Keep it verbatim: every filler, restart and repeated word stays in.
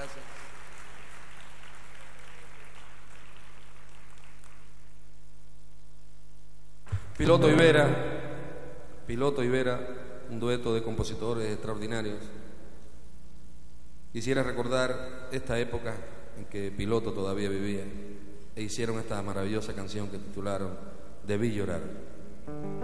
Gracias. Piloto y Vera, Piloto y Vera, un dueto de compositores extraordinarios. Quisiera recordar esta época en que Piloto todavía vivía e hicieron esta maravillosa canción que titularon Debí llorar.